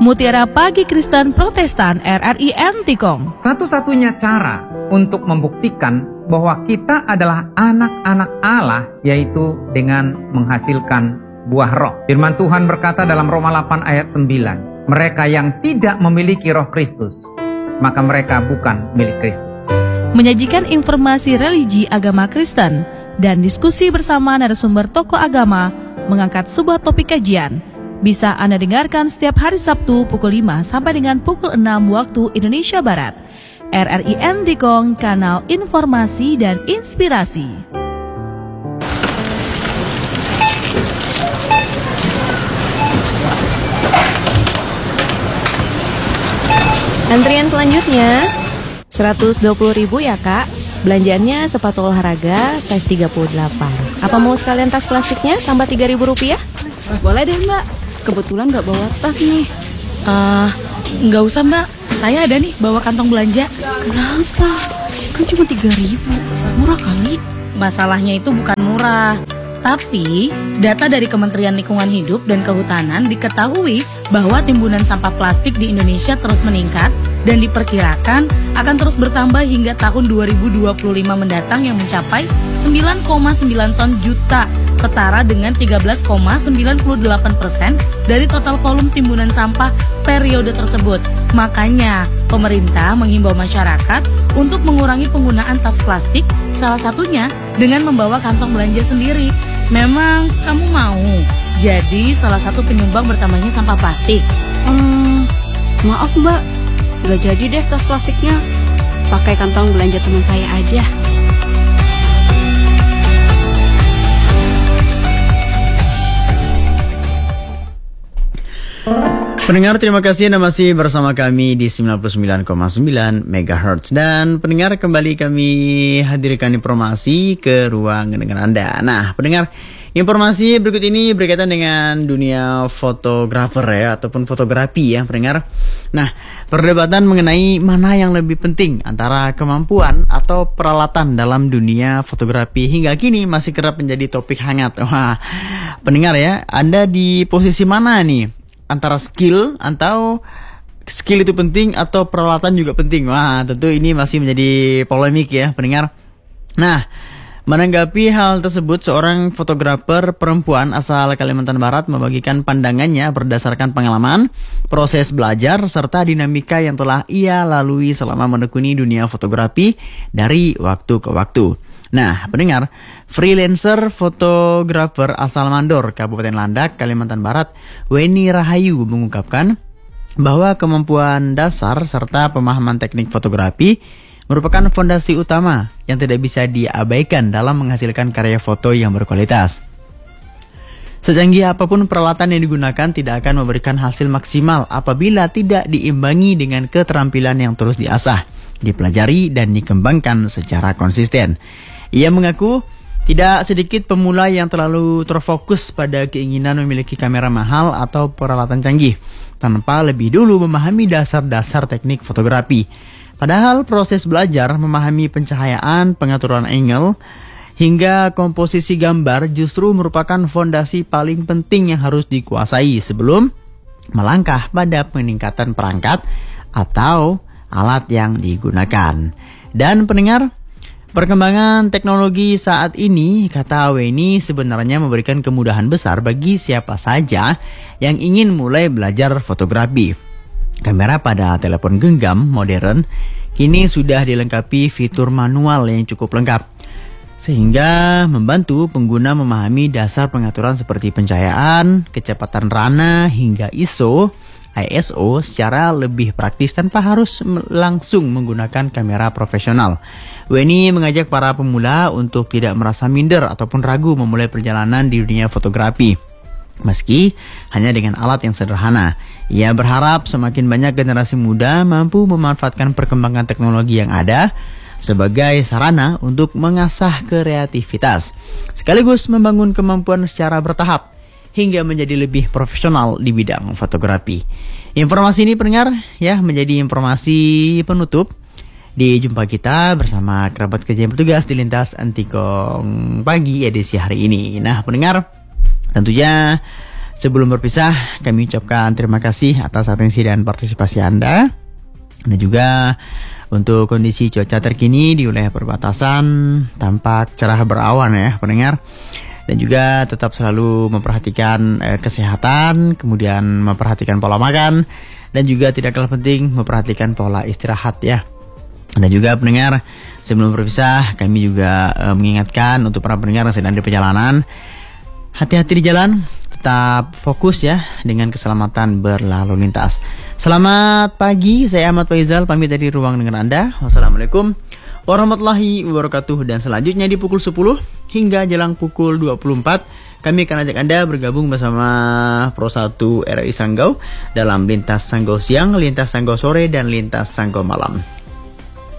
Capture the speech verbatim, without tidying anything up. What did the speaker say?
Mutiara Pagi Kristen Protestan R R I Antikong. Satu-satunya cara untuk membuktikan bahwa kita adalah anak-anak Allah yaitu dengan menghasilkan buah roh. Firman Tuhan berkata dalam Roma delapan ayat sembilan, mereka yang tidak memiliki roh Kristus, maka mereka bukan milik Kristus. Menyajikan informasi religi agama Kristen dan diskusi bersama narasumber tokoh agama mengangkat sebuah topik kajian. Bisa Anda dengarkan setiap hari Sabtu pukul lima sampai dengan pukul enam waktu Indonesia Barat. R R I Antikong, kanal informasi dan inspirasi. Antrian selanjutnya seratus dua puluh ribu ya kak. Belanjaannya sepatu olahraga size tiga puluh delapan. Apa mau sekalian tas plastiknya tambah tiga ribu rupiah? Boleh deh mbak, kebetulan gak bawa tas nih. Uh, Gak usah mbak, saya ada nih bawa kantong belanja. Kenapa? Kan cuma tiga ribu, murah kali. Masalahnya itu bukan murah, tapi data dari Kementerian Lingkungan Hidup dan Kehutanan diketahui bahwa timbunan sampah plastik di Indonesia terus meningkat dan diperkirakan akan terus bertambah hingga tahun dua ribu dua puluh lima mendatang yang mencapai sembilan koma sembilan ton juta, setara dengan tiga belas koma sembilan delapan persen dari total volume timbunan sampah periode tersebut. Makanya, pemerintah menghimbau masyarakat untuk mengurangi penggunaan tas plastik, salah satunya dengan membawa kantong belanja sendiri. Memang kamu mau jadi salah satu penyumbang bertambahnya sampah plastik? Hmm, maaf mbak, gak jadi deh tas plastiknya. Pakai kantong belanja teman saya aja. Pendengar, terima kasih Anda masih bersama kami di sembilan puluh sembilan koma sembilan megahertz. Dan pendengar, kembali kami hadirkan informasi ke ruang dengan Anda. Nah, pendengar, informasi berikut ini berkaitan dengan dunia fotografer ya, ataupun fotografi ya, pendengar. Nah, perdebatan mengenai mana yang lebih penting antara kemampuan atau peralatan dalam dunia fotografi hingga kini masih kerap menjadi topik hangat. Wah, pendengar ya, Anda di posisi mana nih? Antara skill atau skill itu penting atau peralatan juga penting. Wah, tentu ini masih menjadi polemik ya, pendengar. Nah, menanggapi hal tersebut, seorang fotografer perempuan asal Kalimantan Barat membagikan pandangannya berdasarkan pengalaman, proses belajar, serta dinamika yang telah ia lalui selama menekuni dunia fotografi dari waktu ke waktu. Nah, pendengar, freelancer fotografer asal Mandor, Kabupaten Landak, Kalimantan Barat, Weni Rahayu mengungkapkan bahwa kemampuan dasar serta pemahaman teknik fotografi merupakan fondasi utama yang tidak bisa diabaikan dalam menghasilkan karya foto yang berkualitas. Secanggih apapun peralatan yang digunakan tidak akan memberikan hasil maksimal apabila tidak diimbangi dengan keterampilan yang terus diasah, dipelajari, dan dikembangkan secara konsisten. Ia mengaku tidak sedikit pemula yang terlalu terfokus pada keinginan memiliki kamera mahal atau peralatan canggih tanpa lebih dulu memahami dasar-dasar teknik fotografi. Padahal proses belajar memahami pencahayaan, pengaturan angle, hingga komposisi gambar justru merupakan fondasi paling penting yang harus dikuasai sebelum melangkah pada peningkatan perangkat atau alat yang digunakan. Dan pendengar, perkembangan teknologi saat ini, kata Weni, sebenarnya memberikan kemudahan besar bagi siapa saja yang ingin mulai belajar fotografi. Kamera pada telepon genggam modern kini sudah dilengkapi fitur manual yang cukup lengkap, sehingga membantu pengguna memahami dasar pengaturan seperti pencahayaan, kecepatan rana, hingga I S O, I S O secara lebih praktis tanpa harus langsung menggunakan kamera profesional. Weni mengajak para pemula untuk tidak merasa minder ataupun ragu memulai perjalanan di dunia fotografi, meski hanya dengan alat yang sederhana. Ia berharap semakin banyak generasi muda mampu memanfaatkan perkembangan teknologi yang ada sebagai sarana untuk mengasah kreativitas, sekaligus membangun kemampuan secara bertahap hingga menjadi lebih profesional di bidang fotografi. Informasi ini pendengar ya menjadi informasi penutup di jumpa kita bersama kerabat kerja yang bertugas di Lintas Antikong Pagi edisi hari ini. Nah pendengar, tentunya Sebelum berpisah, kami ucapkan terima kasih atas atensi dan partisipasi Anda. Dan juga untuk kondisi cuaca terkini di wilayah perbatasan tampak cerah berawan ya pendengar. Dan juga tetap selalu memperhatikan eh, kesehatan, kemudian memperhatikan pola makan, dan juga tidak kalah penting memperhatikan pola istirahat ya. Dan juga pendengar, sebelum berpisah kami juga eh, mengingatkan untuk para pendengar yang sedang di perjalanan, hati-hati di jalan, tetap fokus ya dengan keselamatan berlalu lintas. Selamat pagi, saya Ahmad Faizal pamit dari ruang dengar Anda. Wassalamualaikum warahmatullahi wabarakatuh. Dan selanjutnya di pukul sepuluh hingga jelang pukul dua puluh empat kami akan ajak Anda bergabung bersama Pro satu R I Sanggau dalam Lintas Sanggau Siang, Lintas Sanggau Sore, dan Lintas Sanggau Malam.